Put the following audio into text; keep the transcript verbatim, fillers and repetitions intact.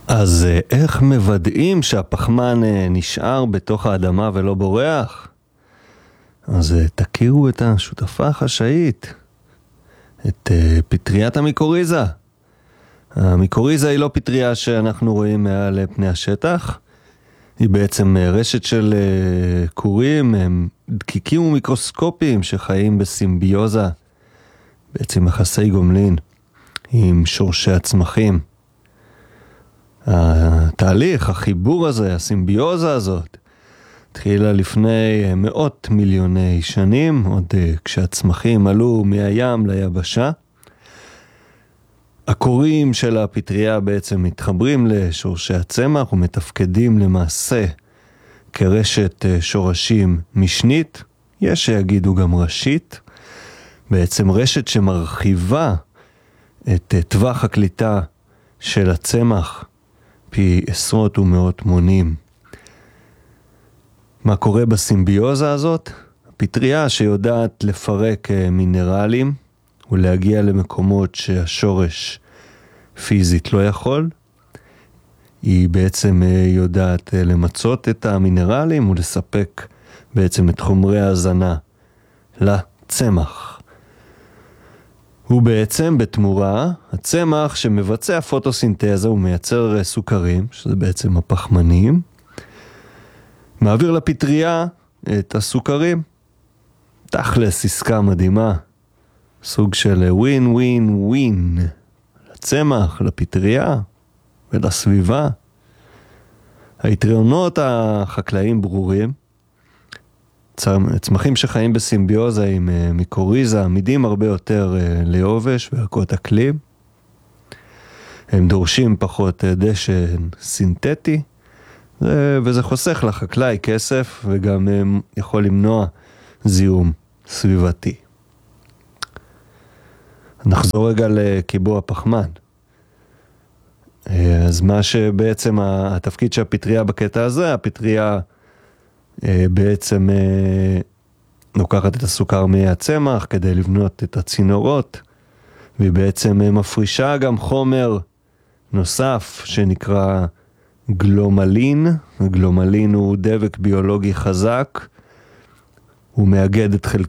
אז איך מוודאים שהפחמן נשאר בתוך האדמה ולא בורח? אז תכירו את השותפה החשאית, את פטריית המיקוריזה. המיקוריזה היא לא פטריה שאנחנו רואים מעל פני השטח, היא בעצם רשת של קורים, הם דקיקים ומיקרוסקופיים שחיים בסימביוזה, בעצם יחסי גומלין עם שורשי הצמחים. התהליך, החיבור הזה, הסימביוזה הזאת, התחילה לפני מאות מיליוני שנים, עוד כשהצמחים עלו מהים ליבשה. הקורים של הפטריה בעצם מתחברים לשורשי הצמח ומתפקדים למעשה כרשת שורשים משנית, יש שיגידו גם ראשית, בעצם רשת שמרחיבה את טווח הקליטה של הצמח פי עשרות ומאות מונים. מה קורה בסימביוזה הזאת? הפטריה שיודעת לפרק מינרלים ולהגיע למקומות שהשורש פיזית לא יכול, היא בעצם יודעת למצות את המינרלים ולספק בעצם את חומרי ההזנה לצמח. הוא בעצם בתמורה, הצמח שמבצע פוטוסינתזה ומייצר סוכרים, שזה בעצם הפחמנים, מעביר לפטריה את הסוכרים. תכלס עסקה מדהימה, סוג של ווין ווין ווין, לצמח, לפטריה ולסביבה. היתרונות החקלאיים ברורים, צמחים שחיים בסימביוזה עם מיקוריזה עמידים הרבה יותר ליובש וערכות אקלים. הם דורשים פחות דשן סינתטי, וזה חוסך לחקלאי כסף וגם יכול למנוע זיהום סביבתי. נחזור רגע לקיבוע הפחמן. אז מה שבעצם התפקיד של הפטריה בקטע הזה, הפטריה בעצם לוקחת את הסוכר מהצמח כדי לבנות את הצינורות, והיא בעצם מפרישה גם חומר נוסף שנקרא גלומלין. גלומלין הוא דבק ביולוגי חזק, הוא מאגד את חלק,